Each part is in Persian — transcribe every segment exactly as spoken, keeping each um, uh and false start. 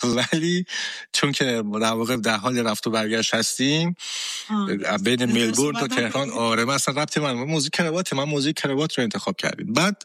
ولی چون که در واقع در حال رفت و برگشت هستیم بین ملبورن تا تهران، آره مثلا ربط من موزیک کراوات، من موزیک کراوات رو انتخاب کردیم. بعد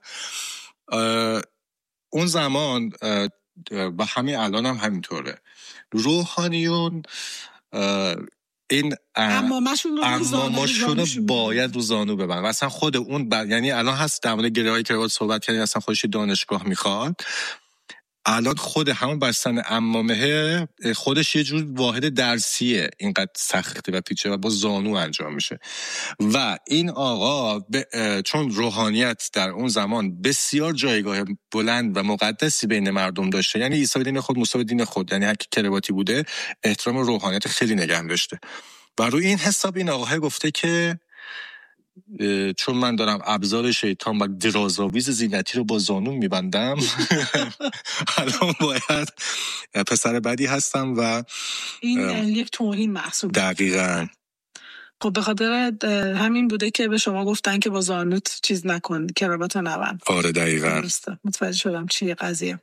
اون زمان و همین الان هم همینطوره، روحانیون این امامشون رو باید رو زانو ببرن و اصلا خود اون ب... یعنی الان هست در مورد گره‌های کراوات صحبت کردن، اصلا خودش دانشگاه میخواد. الان خود همون بستن عمامه خودش یه جور واحد درسیه، اینقدر سخته و پیچه و با زانو انجام میشه. و این آقا ب... چون روحانیت در اون زمان بسیار جایگاه بلند و مقدسی بین مردم داشته، یعنی عیسی دین خود، موسی دین خود، یعنی هر کی کرواتی بوده احترام روحانیت خیلی نگه داشته. و روی این حساب این آقا گفته که چون من دارم ابزار شیطان و درازاویز زینتی رو با زانون میبندم الان باید پسر بدی هستم و این یک توهین محسوب. دقیقاً. خب به خاطر همین بوده که به شما گفتن که با زانوت چیز نکن، کراوات نبند. آره دقیقاً. متوجه شدم چیه قضیه.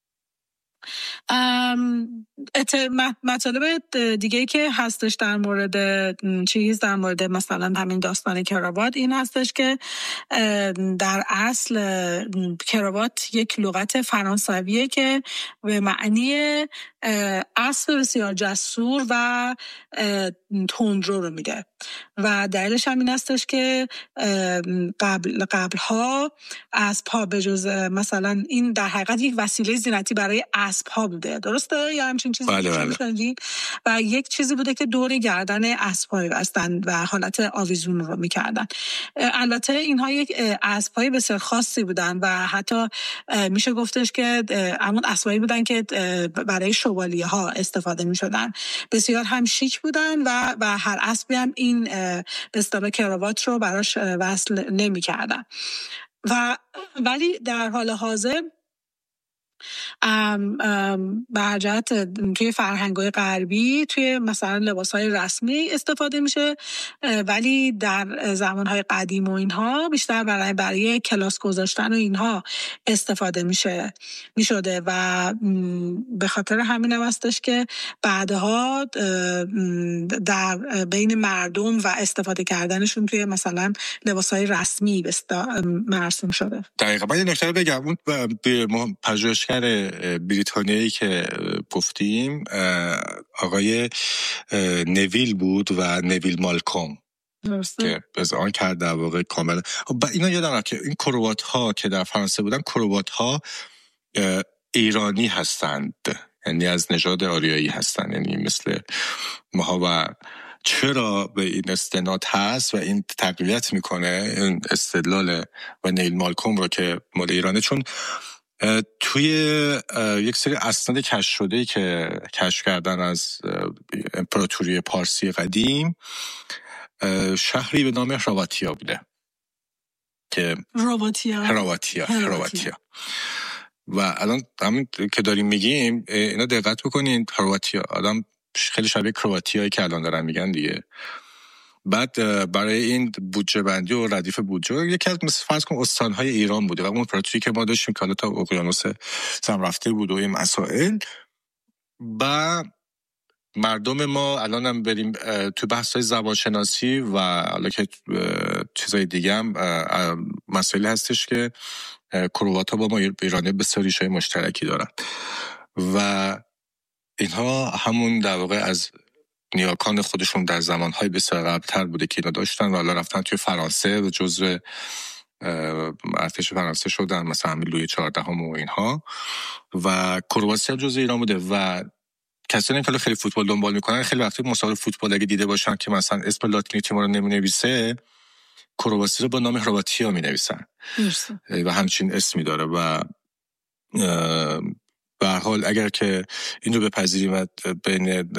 مطالب دیگه که هستش در مورد چیز، در مورد مثلا همین داستان کراوات این هستش که در اصل کراوات یک لغت فرانسویه که به معنی اسب بسیار جسور و تندرو رو میده و دلیلش هم این هستش که قبل قبلها اسب‌ها به جز مثلا این در حقیقت یک وسیله زینتی برای اسب‌ها بوده، درسته یا همچین چیزی؟ بله بله. و یک چیزی بوده که دور گردن اسب‌ها بستن و حالت آویزون رو میکردن. البته اینها یک اسب‌های بسیار خاصی بودن و حتی میشه گفتش که همون اسبایی بودن که برای شوالیه‌ها استفاده می‌شدن، بسیار هم شیک بودن و و هر اسبی هم این به اصطلاح کراوات رو براش وصل نمی‌کردن. و ولی در حال حاضر ام ام برجت توی فرهنگ‌های غربی توی مثلا لباس‌های رسمی استفاده میشه، ولی در زمان‌های قدیم و اینها بیشتر برای برای کلاس گذاشتن و اینها استفاده میشه میشده و به خاطر همین هم هستش که بعدها در بین مردم و استفاده کردنشون توی مثلا لباس‌های رسمی مرسوم شده. دقیقاً. من یه نکته رو بگم، اون پژوهشگر بریتانیایی که گفتیم آقای نویل بود و نویل مالکوم درسته. که از آن کرد در واقع کاملا. اینا یادمه که این کروات ها که در فرانسه بودن، کروات ها ایرانی هستند، یعنی از نژاد آریایی هستند، یعنی مثل ما. و چرا به این استناد هست و این تقویت میکنه این استدلال و نیل مالکوم رو که مال ایرانه، چون توی یک سری اسناد کشف شده‌ای که کشف کردن از امپراتوری پارسی قدیم، شهری به نام هرواتیا بوده که هرواتیا هرواتیا هرواتیا و الان همین که داریم میگیم اینا دقت بکنین، هرواتیا آدم خیلی شبیه کرواتیایی که الان دارن میگن دیگه. بعد برای این بودجه بندی و ردیف بودجه یکی از مثل فرض کن استانهای ایران بوده و اون امپراتوری که ما داشتیم که حالا تا اقیانوس هم رفته بود و این مسائل. و مردم ما الان هم بریم تو بحث‌های زبانشناسی و حالا که چیزای دیگه هم مسائل هستش که کرواتا با ما ایرانی بسیار ریشه مشترکی دارن و اینها همون در واقع از نیاکان خودشون در زمانهای بسیار قبل‌تر بوده که اینا داشتن و حالا رفتن توی فرانسه و جزء ارتش فرانسه شدن، مثلا همین لویی چهاردهم و اینها. و کرواسی جزء ایران بوده و کسانی که خیلی فوتبال دنبال میکنن خیلی وقتی مسابقه فوتبال اگه دیده باشن که مثلا اسم لاتینی تیم رو نمی‌نویسه، کرواسی رو با نام هرواتیا می‌نویسن و همچین اسمی داره. و به هر حال اگر که این رو بپذیریم و بین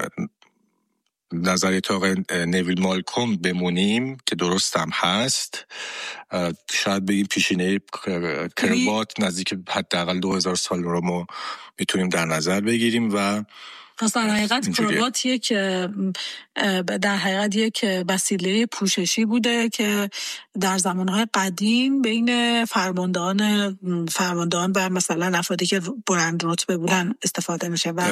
نظریات آقای نویل مالکوم بمونیم که درست هم هست، شاید به این پیشینه کروات نزدیک حداقل دو هزار سال رو ما میتونیم در نظر بگیریم و پس در حقیقت کراوات یک در حقیقت یک وسیله پوششی بوده که در زمانهای قدیم بین فرماندهان فرماندهان و مثلا افرادی که بلند رتبه بودن استفاده میشه و